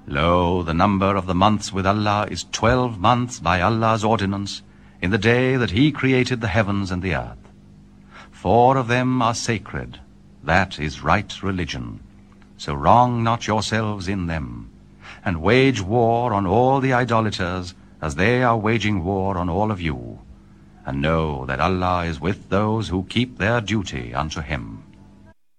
Lo, the number of the months with Allah is 12 months by Allah's ordinance, in the day that He created the heavens and the earth. 4 of them are sacred, that is right religion. So wrong not yourselves in them, and wage war on all the idolaters, as they are waging war on all of you. And know that Allah is with those who keep their duty unto Him.